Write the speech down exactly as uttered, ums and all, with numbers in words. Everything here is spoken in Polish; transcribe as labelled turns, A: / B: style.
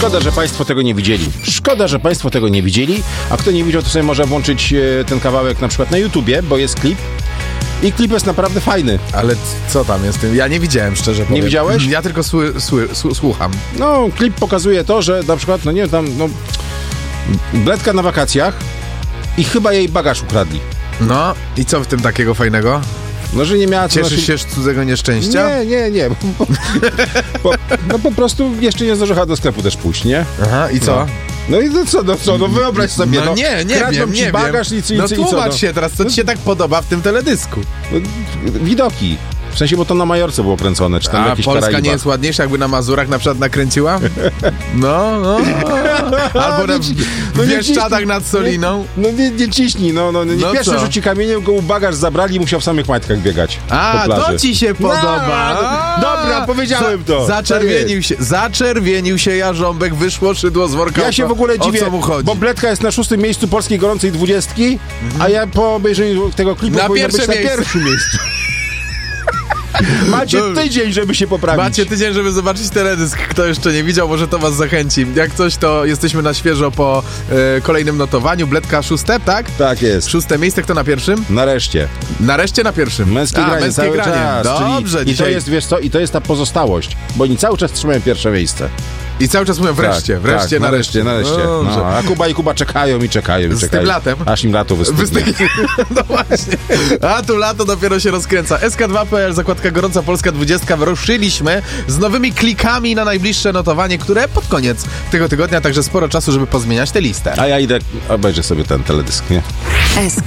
A: Szkoda, że państwo tego nie widzieli. Szkoda, że państwo tego nie widzieli, a kto nie widział, to sobie może włączyć e, ten kawałek na przykład na YouTubie, bo jest klip. I klip jest naprawdę fajny.
B: Ale co tam jest tym? Ja nie widziałem, szczerze powiem.
A: Nie widziałeś?
B: Ja tylko sły, sły, sły, słucham.
A: No, klip pokazuje to, że na przykład, no nie wiem, tam, no... Bledka na wakacjach i chyba jej bagaż ukradli.
B: No, i co w tym takiego fajnego?
A: No, że nie miała... co
B: Cieszysz
A: nosić...
B: się z cudzego nieszczęścia?
A: Nie, nie, nie. Bo, bo, no po prostu jeszcze nie zdążyła do sklepu też pójść, nie?
B: Aha, i co?
A: No. No i no co, no co, no wyobraź sobie,
B: no,
A: no,
B: nie, nie
A: kradną
B: wiem,
A: ci
B: nie
A: bagaż
B: wiem.
A: i, i,
B: no
A: i, i co?
B: tłumacz
A: No,
B: się teraz, co ci się tak podoba w tym teledysku?
A: no, widoki. W sensie, bo to na Majorce było kręcone, czy tam
B: A
A: jakieś
B: Polska
A: Karaibach.
B: nie jest ładniejsza, jakby na Mazurach na przykład nakręciła? No, no. Albo na
A: no nie
B: Bieszczadach
A: ciśnij,
B: nad Soliną?
A: No nie, nie ciśnij, no, no, nie
B: No
A: pierwszy
B: co?
A: rzuci kamieniem, go bagaż zabrali i musiał w samych majtkach biegać po
B: A,
A: plaży.
B: to ci się podoba.
A: No, dobra, powiedziałem
B: Za,
A: to.
B: Zaczerwienił się, zaczerwienił się jarząbek, wyszło szydło z worka.
A: Ja się w ogóle dziwię,
B: o co mu chodzi?
A: bo Bledka jest na szóstym miejscu polskiej gorącej dwudziestki, mhm. a ja po obejrzeniu tego klipu
B: Na
A: powinien być
B: pierwsze
A: na
B: miejsce.
A: pierwszym miejscu. Macie
B: Dobrze.
A: tydzień, żeby się poprawić.
B: Macie tydzień, żeby zobaczyć teledysk. Kto jeszcze nie widział, może to was zachęci. Jak coś, to jesteśmy na świeżo po e, kolejnym notowaniu. Bledka szóste, tak?
A: Tak jest.
B: Szóste miejsce, kto na pierwszym?
A: Nareszcie.
B: Nareszcie na pierwszym.
A: Męskie
B: A,
A: granie
B: męskie
A: cały
B: granie.
A: czas.
B: Dobrze,
A: czyli,
B: dzisiaj...
A: I to jest, wiesz co, i to jest ta pozostałość, bo oni cały czas trzymają pierwsze miejsce.
B: I cały czas mówią wreszcie,
A: tak,
B: wreszcie,
A: tak,
B: nareszcie.
A: nareszcie. nareszcie. No, a Kuba i Kuba czekają i czekają i
B: Z
A: czekają.
B: tym latem.
A: Aż im lato wystygnie.
B: Wystygnie. No właśnie. A tu lato dopiero się rozkręca. S K dwa kropka P L, zakładka Gorąca Polska dwudziestka. Wyruszyliśmy z nowymi klikami na najbliższe notowanie, które pod koniec tego tygodnia, także sporo czasu, żeby pozmieniać tę listę.
A: A ja idę, obejrzę sobie ten teledysk, nie?
C: S K